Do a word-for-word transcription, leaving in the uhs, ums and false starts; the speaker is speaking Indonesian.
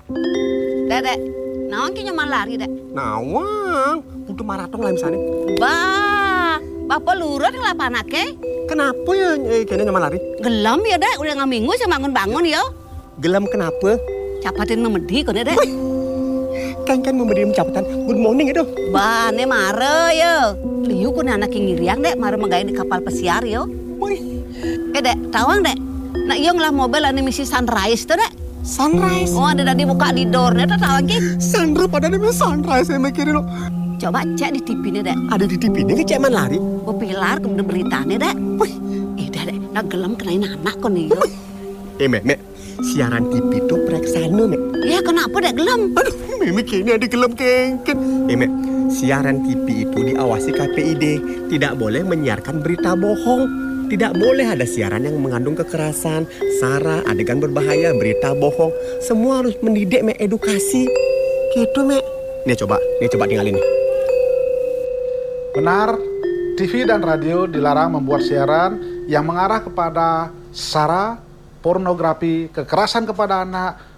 Dek, dek, nawang ki nyaman lari, dek. Nawang, udah maraton lah misalnya. Bah, bapak lurut yang lapanake. Kenapa ya eh, kayaknya nyaman lari? Gelam ya, dek. Udah ngaminggu saya bangun-bangun ya. Gelam kenapa? Capatin memedi kok, dek. Kan kan memberi ucapatan good morning itu. Bah, ne mare ya. Liu ku anak yang ngiriang, dek. Mare menggaya di kapal pesiar ya. Wih, Eh, dek, tawang, dek. Nah, iya ngelah mobil ane misi Sunrise tuh, dek. sunrise. Oh, ada tadi buka di doornya tuh tawang ki. Sandra pada namanya sunrise saya mikirin lo. Coba cek di T V-nya, dek. Ada di T V ini ke ceman lari. Oh, pilar kemudian beritanya, dek. Wih, Eh, dek, dek. Nah, gelam kenain anak kok nih, yo. eh mek mek siaran T V itu preksana mek. Ya, kenapa, dek, gelam? Aduh, Mimi kayaknya ada gelam kengken. Eh mek, siaran T V itu diawasi K P I D. Tidak boleh menyiarkan berita bohong. Tidak boleh ada siaran yang mengandung kekerasan, sara, adegan berbahaya, berita bohong. Semua harus mendidik, mek, edukasi. Gitu, mek. Nih coba, nih coba tinggalin nih. Benar, T V dan radio dilarang membuat siaran yang mengarah kepada sara, pornografi, kekerasan kepada anak,